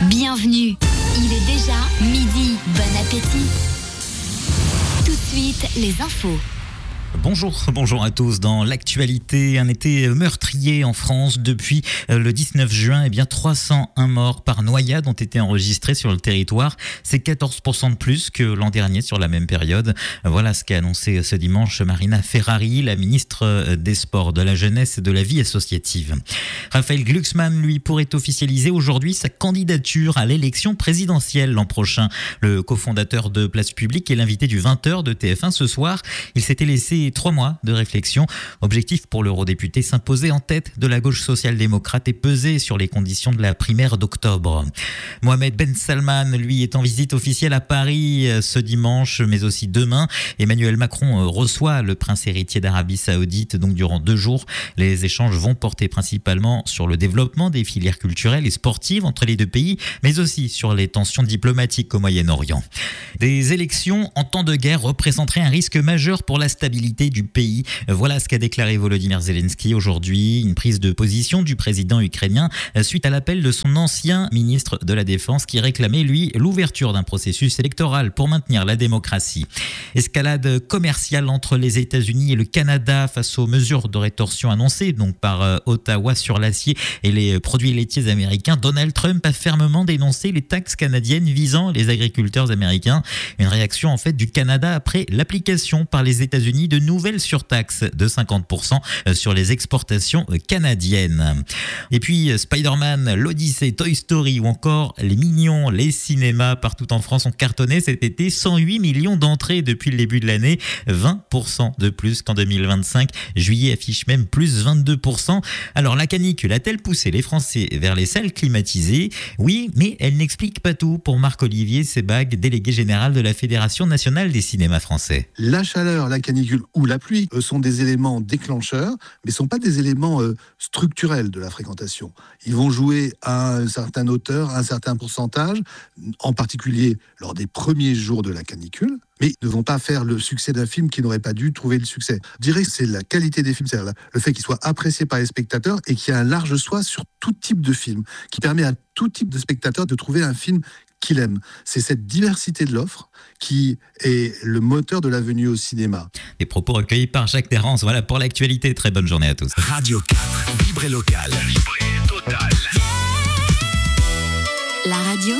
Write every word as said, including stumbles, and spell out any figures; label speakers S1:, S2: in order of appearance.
S1: Bienvenue, il est déjà midi, bon appétit. Tout de suite, les infos.
S2: Bonjour, bonjour à tous. Dans l'actualité, un été meurtrier en France depuis le dix-neuf juin. Eh bien, trois cent un morts par noyade ont été enregistrés sur le territoire. C'est quatorze pour cent de plus que l'an dernier sur la même période. Voilà ce qu'a annoncé ce dimanche Marina Ferrari, la ministre des Sports, de la Jeunesse et de la Vie associative. Raphaël Glucksmann, lui, pourrait officialiser aujourd'hui sa candidature à l'élection présidentielle l'an prochain. Le cofondateur de Place Publique est l'invité du vingt heures de T F un ce soir. Il s'était laissé trois mois de réflexion. Objectif pour l'eurodéputé, s'imposer en tête de la gauche social-démocrate et peser sur les conditions de la primaire d'octobre. Mohamed Ben Salman, lui, est en visite officielle à Paris ce dimanche, mais aussi demain. Emmanuel Macron reçoit le prince héritier d'Arabie Saoudite, donc durant deux jours. Les échanges vont porter principalement sur le développement des filières culturelles et sportives entre les deux pays, mais aussi sur les tensions diplomatiques au Moyen-Orient. Des élections en temps de guerre représenteraient un risque majeur pour la stabilité du pays. Voilà ce qu'a déclaré Volodymyr Zelensky aujourd'hui, une prise de position du président ukrainien suite à l'appel de son ancien ministre de la Défense qui réclamait, lui, l'ouverture d'un processus électoral pour maintenir la démocratie. Escalade commerciale entre les États-Unis et le Canada face aux mesures de rétorsion annoncées donc par Ottawa sur l'acier et les produits laitiers américains. Donald Trump a fermement dénoncé les taxes canadiennes visant les agriculteurs américains. Une réaction en fait du Canada après l'application par les États-Unis de nouvelles surtaxes de cinquante pour cent sur les exportations canadiennes. Et puis Spider-Man, l'Odyssée, Toy Story ou encore les Mignons, les cinémas partout en France ont cartonné cet été. cent huit millions d'entrées depuis le début de l'année, vingt pour cent de plus qu'en deux mille vingt-cinq. Juillet affiche même plus vingt-deux pour cent. Alors la canicule a-t-elle poussé les Français vers les salles climatisées ? Oui, mais elle n'explique pas tout pour Marc-Olivier Sebag, délégué général de la Fédération nationale des cinémas français.
S3: La chaleur, la canicule ou la pluie euh, sont des éléments déclencheurs, mais ne sont pas des éléments euh, structurels de la fréquentation. Ils vont jouer à une certaine hauteur, à un certain pourcentage, en particulier lors des premiers jours de la canicule, mais ne vont pas faire le succès d'un film qui n'aurait pas dû trouver le succès. Je dirais que c'est la qualité des films, c'est-à-dire le fait qu'il soit apprécié par les spectateurs et qu'il y ait un large choix sur tout type de film, qui permet à tout type de spectateur de trouver un film qu'il aime. C'est cette diversité de l'offre qui est le moteur de la venue au cinéma.
S2: Des propos recueillis par Jacques Terrance. Voilà pour l'actualité. Très bonne journée à tous.
S4: Radio quatre, Vibrez local.